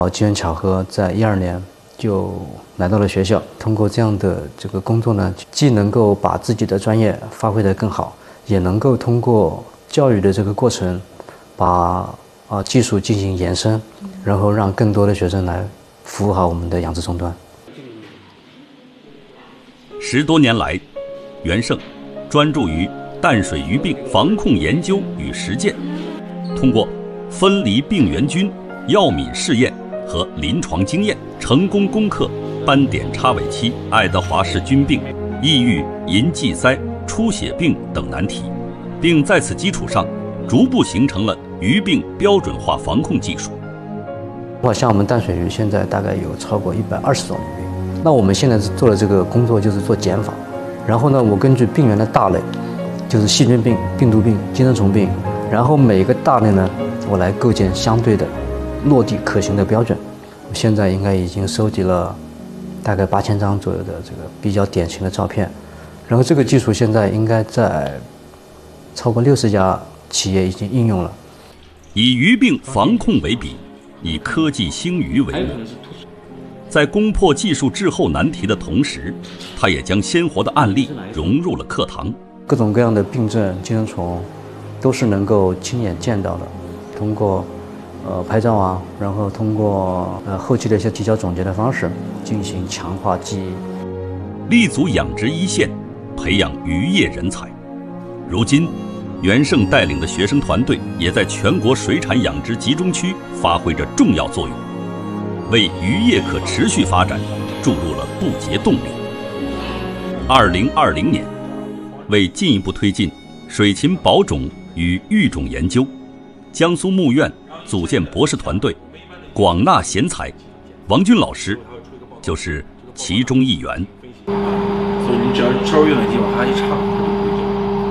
机缘巧合，在12年就来到了学校。通过这样的这个工作呢，既能够把自己的专业发挥得更好，也能够通过教育的这个过程，把技术进行延伸，然后让更多的学生来服务好我们的养殖终端。 10多年来，袁胜专注于淡水鱼病防控研究与实践，通过分离病原菌、药敏试验和临床经验，成功攻克斑点叉尾期、爱德华氏菌病、抑郁银济塞、出血病等难题，并在此基础上逐步形成了鱼病标准化防控技术。 像我们淡水鱼现在大概有超过120种鱼病，那我们现在做的这个工作就是做减法，然后呢，我根据病原的大类，就是细菌病、病毒病、寄生虫病，然后每一个大类呢，我来构建相对的落地可行的标准。我现在应该已经收集了大概8000张左右的这个比较典型的照片，然后这个技术现在应该在超过60家企业已经应用了。 以鱼病防控为笔，以科技兴鱼为目。在攻破技术滞后难题的同时，他也将鲜活的案例融入了课堂。 各种各样的病症、寄生虫都是能够亲眼见到的，通过拍照啊，然后通过后期的一些提交总结的方式进行强化记忆， 立足养殖一线，培养渔业人才。如今，袁胜带领的学生团队也在全国水产养殖集中区发挥着重要作用，为渔业可持续发展注入了不竭动力。2020年，为进一步推进水禽保种与育种研究，江苏牧院组建博士团队，广纳贤才，王军老师就是其中一员。 所以你只要稍微有点地方，它一插，它就会走。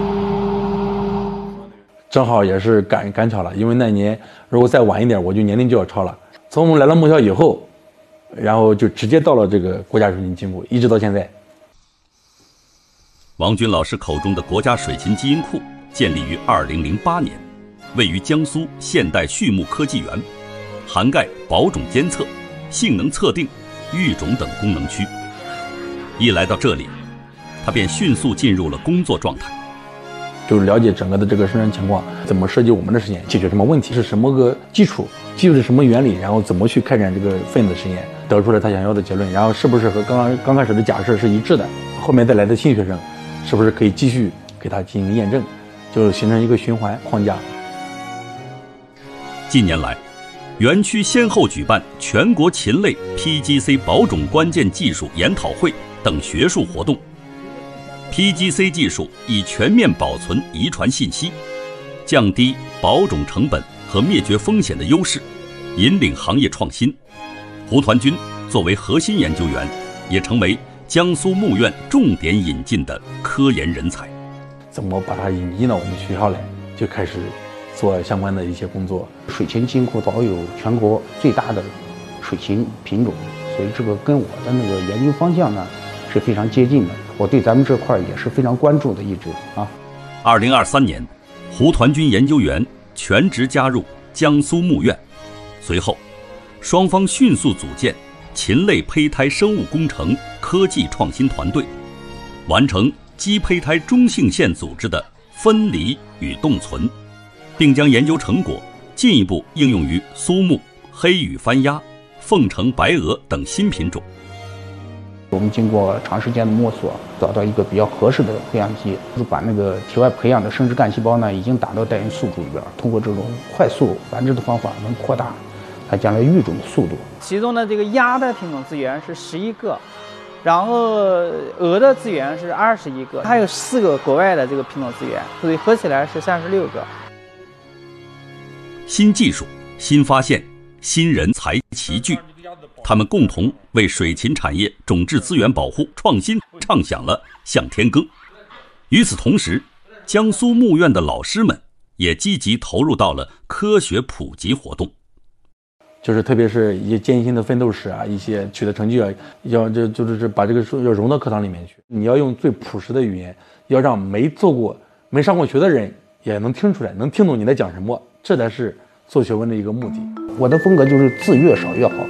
正好也是赶巧了，因为那年如果再晚一点，我就年龄就要超了。从我们来到母校以后，然后就直接到了这个国家水禽基因库，一直到现在。 王军老师口中的国家水禽基因库建立于2008年，位于江苏现代畜牧科技园，涵盖保种监测、性能测定、育种等功能区。一来到这里，他便迅速进入了工作状态， 就是了解整个的这个生产情况，怎么设计我们的实验，解决什么问题，是什么个基础是什么原理，然后怎么去开展这个分子实验，得出来他想要的结论，然后是不是和刚开始的假设是一致的，后面再来的新学生是不是可以继续给他进行验证，就形成一个循环框架。 近年来，园区先后举办全国禽类 PGC 保种关键技术研讨会等学术活动。PGC 技术以全面保存遗传信息，降低保种成本和灭绝风险的优势，引领行业创新。胡团军作为核心研究员，也成为江苏牧院重点引进的科研人才。 怎么把它引进到我们学校来，就开始做相关的一些工作。 水禽基因库保有全国最大的水禽品种，所以这个跟我的那个研究方向呢是非常接近的。我对咱们这块也是非常关注的，一直啊。 2023年，胡团军研究员全职加入江苏牧院，随后，双方迅速组建禽类胚胎生物工程科技创新团队，完成鸡胚胎中性腺组织的分离与冻存，并将研究成果进一步应用于苏木、黑羽番鸭、凤城白鹅等新品种。 我们经过长时间的摸索，找到一个比较合适的培养基，就是把那个体外培养的生殖干细胞呢，已经打到带源宿主里边，通过这种快速繁殖的方法，能扩大它将来育种的速度。 其中的这个鸭的品种资源是11个，然后鹅的资源是21个，还有4个国外的这个品种资源，所以合起来是36个。 新技术、新发现、新人才齐聚，他们共同为水禽产业种质资源保护创新唱响了向天歌。与此同时，江苏牧院的老师们也积极投入到了科学普及活动， 就是特别是一些艰辛的奋斗史啊，一些取得成绩啊，就是把这个书要融到课堂里面去。你要用最朴实的语言，要让没上过学的人也能听出来，能听懂你在讲什么，这才是做学问的一个目的。 我的风格就是字越少越好。